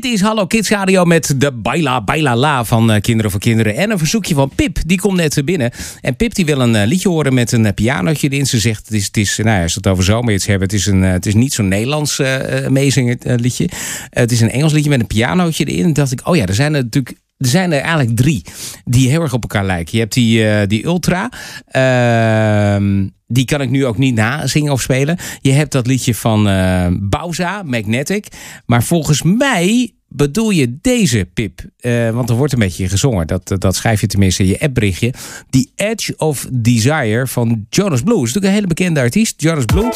Dit is Hallo Kids Radio met de Baila Baila La van Kinderen voor Kinderen. En een verzoekje van Pip, die komt net binnen. En Pip die wil een liedje horen met een pianootje erin. Ze zegt, het is als we het over zomerhits hebben, het is niet zo'n Nederlands amazing liedje. Het is een Engels liedje met een pianootje erin. En dacht ik, oh ja, er zijn er eigenlijk 3 die heel erg op elkaar lijken. Je hebt die Ultra. Die kan ik nu ook niet nazingen of spelen. Je hebt dat liedje van Bauza, Magnetic. Maar volgens mij bedoel je deze, Pip. Want er wordt een beetje gezongen. Dat schrijf je tenminste in je appberichtje. The Edge of Desire van Jonas Blue. Dat is natuurlijk een hele bekende artiest, Jonas Blue.